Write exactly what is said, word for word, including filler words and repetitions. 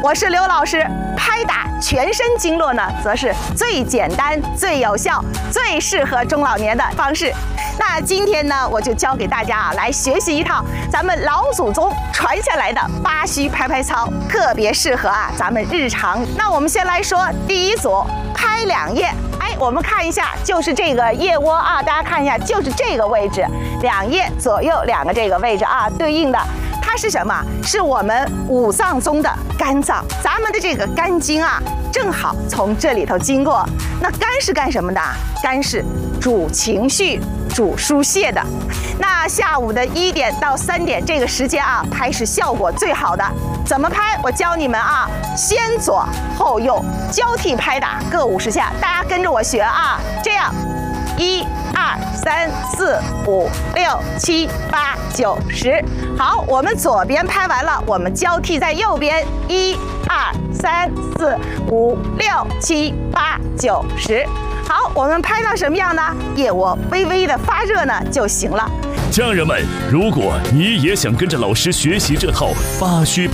我是刘老师。拍打全身经络呢，则是最简单、最有效、最适合中老年的方式。那今天呢，我就教给大家啊，来学习一套咱们老祖宗传下来的八虚拍拍操，特别适合啊咱们日常。那我们先来说第一组，拍两腋。哎，我们看一下，就是这个腋窝啊，大家看一下，就是这个位置，两腋左右两个这个位置啊，对应的。它是什么？是我们五脏中的肝脏，咱们的这个肝经啊，正好从这里头经过。那肝是干什么的？肝是主情绪、主疏泄的。那下午的一点到三点这个时间啊，拍是效果最好的。怎么拍？我教你们啊，先左后右交替拍打各五十下，大家跟着我学啊，这样。一二三四五六七八九十，好，我们左边拍完了，我们交替在右边，一二三四五六七八九十。好，我们拍到什么样呢？腋窝微微的发热呢就行了。 家人们，如果你也想跟着老师学习这套八虚